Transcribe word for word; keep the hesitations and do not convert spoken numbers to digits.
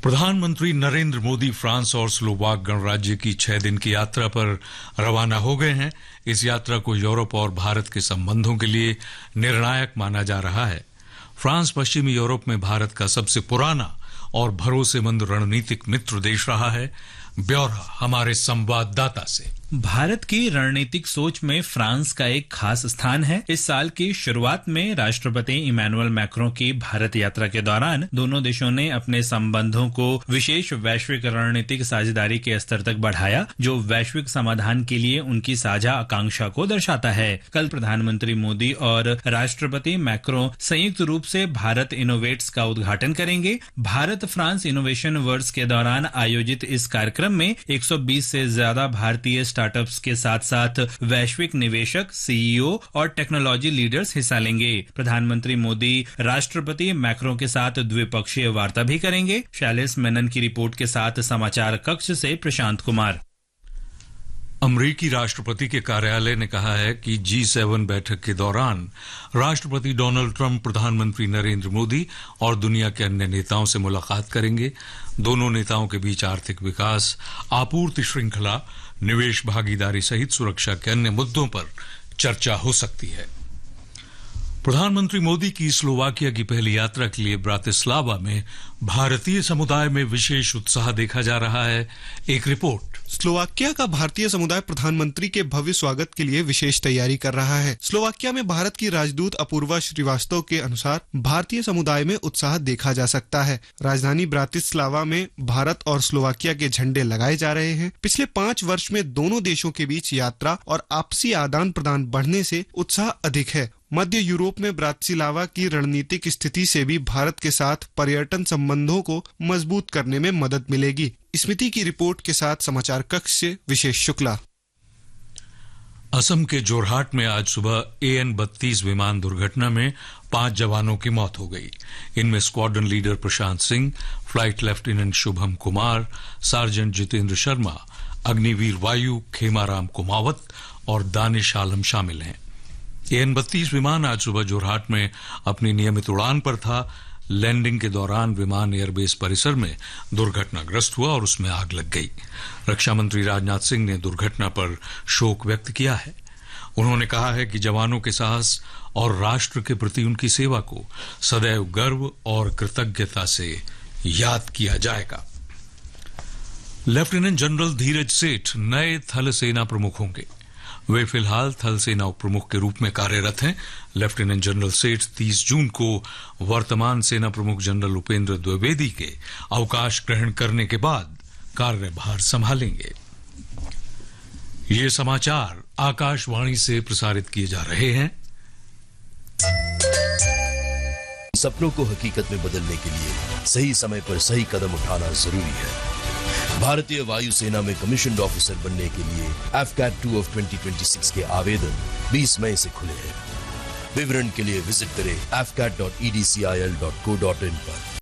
प्रधानमंत्री नरेंद्र मोदी फ्रांस और स्लोवाक गणराज्य की छह दिन की यात्रा पर रवाना हो गए हैं। इस यात्रा को यूरोप और भारत के संबंधों के लिए निर्णायक माना जा रहा है। फ्रांस पश्चिमी यूरोप में भारत का सबसे पुराना और भरोसेमंद रणनीतिक मित्र देश रहा है। ब्यौरा हमारे संवाददाता से। भारत की रणनीतिक सोच में फ्रांस का एक खास स्थान है। इस साल की शुरुआत में राष्ट्रपति इमैनुअल मैक्रों की भारत यात्रा के दौरान दोनों देशों ने अपने संबंधों को विशेष वैश्विक रणनीतिक साझेदारी के स्तर तक बढ़ाया, जो वैश्विक समाधान के लिए उनकी साझा आकांक्षा को दर्शाता है। कल प्रधानमंत्री मोदी और राष्ट्रपति मैक्रों संयुक्त रूप से भारत इनोवेट्स का उद्घाटन करेंगे। भारत फ्रांस इनोवेशन वर्ड्स के दौरान आयोजित इस कार्यक्रम में एक सौ बीस से ज्यादा भारतीय स्टार्टअप्स के साथ साथ वैश्विक निवेशक, सीईओ और टेक्नोलॉजी लीडर्स हिस्सा लेंगे। प्रधानमंत्री मोदी राष्ट्रपति मैक्रों के साथ द्विपक्षीय वार्ता भी करेंगे। शैलेश मेनन की रिपोर्ट के साथ समाचार कक्ष से प्रशांत कुमार। अमरीकी राष्ट्रपति के कार्यालय ने कहा है कि जी सेवन बैठक के दौरान राष्ट्रपति डोनाल्ड ट्रंप प्रधानमंत्री नरेंद्र मोदी और दुनिया के अन्य नेताओं से मुलाकात करेंगे। दोनों नेताओं के बीच आर्थिक विकास, आपूर्ति श्रृंखला, निवेश भागीदारी सहित सुरक्षा के अन्य मुद्दों पर चर्चा हो सकती है। प्रधानमंत्री मोदी की स्लोवाकिया की पहली यात्रा के लिए ब्रातिस्लावा में भारतीय समुदाय में विशेष उत्साह देखा जा रहा है। एक रिपोर्ट। स्लोवाकिया का भारतीय समुदाय प्रधानमंत्री के भव्य स्वागत के लिए विशेष तैयारी कर रहा है। स्लोवाकिया में भारत की राजदूत अपूर्वा श्रीवास्तव के अनुसार भारतीय समुदाय में उत्साह देखा जा सकता है। राजधानी ब्रातिस्लावा में भारत और स्लोवाकिया के झंडे लगाए जा रहे हैं। पिछले पाँच वर्ष में दोनों देशों के बीच यात्रा और आपसी आदान प्रदान बढ़ने से उत्साह अधिक है। मध्य यूरोप में ब्रातिस्लावा की रणनीतिक स्थिति से भी भारत के साथ पर्यटन संबंधों को मजबूत करने में मदद मिलेगी। स्मृति की रिपोर्ट के साथ समाचार कक्ष से विशेष शुक्ला। असम के जोरहाट में आज सुबह ए एन बत्तीस विमान दुर्घटना में पांच जवानों की मौत हो गई। इनमें squadron leader Prashant Singh, flight lieutenant Shubham Kumar, sergeant Jitendra Sharma, Agniveer वायु खेमाराम कुमावत और दानिश आलम शामिल हैं। ए एन बत्तीस विमान आज सुबह जोरहाट में अपनी नियमित उड़ान पर था। लैंडिंग के दौरान विमान एयरबेस परिसर में दुर्घटनाग्रस्त हुआ और उसमें आग लग गई। रक्षा मंत्री राजनाथ सिंह ने दुर्घटना पर शोक व्यक्त किया है। उन्होंने कहा है कि जवानों के साहस और राष्ट्र के प्रति उनकी सेवा को सदैव गर्व और कृतज्ञता से याद किया जाएगा। लेफ्टिनेंट जनरल धीरज सेठ नए थल सेना प्रमुख होंगे। वे फिलहाल थल सेना उप प्रमुख के रूप में कार्यरत हैं। लेफ्टिनेंट जनरल सेठ तीस जून को वर्तमान सेना प्रमुख जनरल उपेंद्र द्विवेदी के अवकाश ग्रहण करने के बाद कार्यभार संभालेंगे। ये समाचार आकाशवाणी से प्रसारित किए जा रहे हैं। सपनों को हकीकत में बदलने के लिए सही समय पर सही कदम उठाना जरूरी है। भारतीय वायुसेना में कमीशन्ड ऑफिसर बनने के लिए F cat two of twenty twenty six के आवेदन बीस मई से खुले हैं। विवरण के लिए विजिट करें F cat dot E D C I L dot co dot in पर।